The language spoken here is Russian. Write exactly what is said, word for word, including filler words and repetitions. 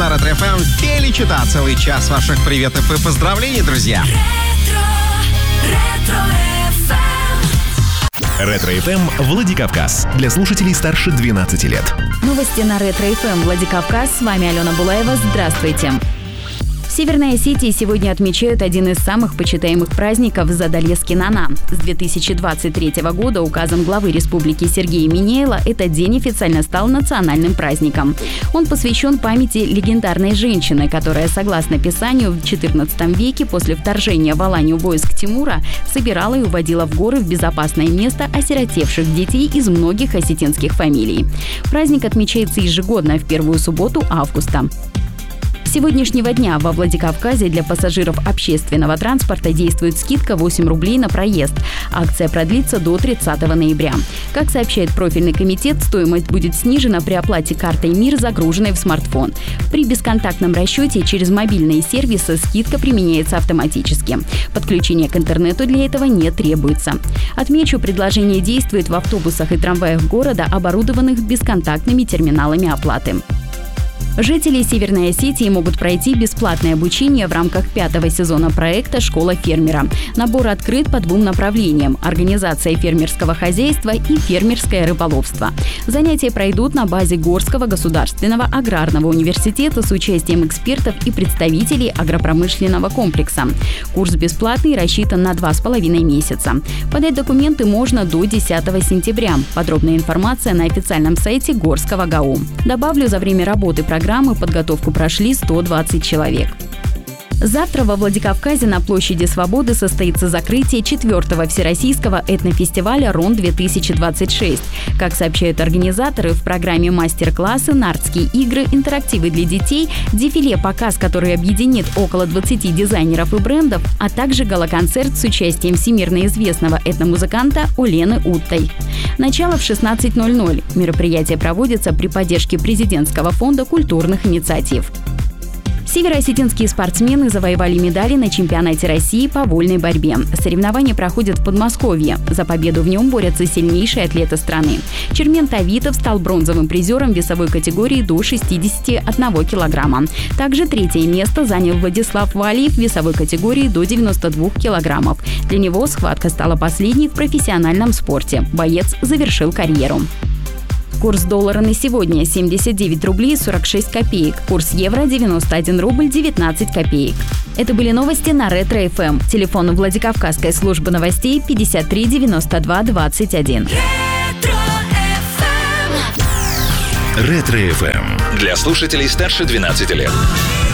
На Ретро-эф эм Феличита. Целый час ваших приветов и поздравлений, друзья. Ретро-эф эм Владикавказ. Для слушателей старше двенадцати лет. Новости на Ретро-эф эм Владикавказ. С вами Алена Булаева. Здравствуйте. В Северной Осетии сегодня отмечают один из самых почитаемых праздников – Задальеский Нана. С две тысячи двадцать третьего года указом главы республики Сергея Минеяла этот день официально стал национальным праздником. Он посвящен памяти легендарной женщины, которая, согласно Писанию, в четырнадцатом веке после вторжения в Аланию войск Тимура собирала и уводила в горы в безопасное место осиротевших детей из многих осетинских фамилий. Праздник отмечается ежегодно в первую субботу августа. С сегодняшнего дня во Владикавказе для пассажиров общественного транспорта действует скидка восемь рублей на проезд. Акция продлится до тридцатого ноября. Как сообщает профильный комитет, стоимость будет снижена при оплате картой МИР, загруженной в смартфон. При бесконтактном расчете через мобильные сервисы скидка применяется автоматически. Подключение к интернету для этого не требуется. Отмечу, предложение действует в автобусах и трамваях города, оборудованных бесконтактными терминалами оплаты. Жители Северной Осетии могут пройти бесплатное обучение в рамках пятого сезона проекта «Школа фермера». Набор открыт по двум направлениям – организация фермерского хозяйства и фермерское рыболовство. Занятия пройдут на базе Горского государственного аграрного университета с участием экспертов и представителей агропромышленного комплекса. Курс бесплатный, рассчитан на два с половиной месяца. Подать документы можно до десятого сентября. Подробная информация на официальном сайте Горского ГАУ. Добавлю, за время работы программы Программы подготовку прошли сто двадцать человек. Завтра во Владикавказе на площади Свободы состоится закрытие четвертого всероссийского этнофестиваля «Рон-две тысячи двадцать шесть». Как сообщают организаторы, в программе мастер-классы, нардские игры, интерактивы для детей, дефиле-показ, который объединит около двадцати дизайнеров и брендов, а также гала-концерт с участием всемирно известного этномузыканта Олены Уттой. Начало в шестнадцать ноль ноль. Мероприятие проводится при поддержке президентского фонда культурных инициатив. Североосетинские спортсмены завоевали медали на чемпионате России по вольной борьбе. Соревнования проходят в Подмосковье. За победу в нем борются сильнейшие атлеты страны. Чермен Тавитов стал бронзовым призером весовой категории до шестидесяти одного килограмма. Также третье место занял Владислав Валиев в весовой категории до девяноста двух килограммов. Для него схватка стала последней в профессиональном спорте. Боец завершил карьеру. Курс доллара на сегодня – семьдесят девять рублей сорок шесть копеек. Курс евро – девяносто один рубль девятнадцать копеек. Это были новости на Ретро-эф эм. Телефон Владикавказской службы новостей пятьдесят три девяносто два двадцать один. Ретро-эф эм. Для слушателей старше двенадцати лет.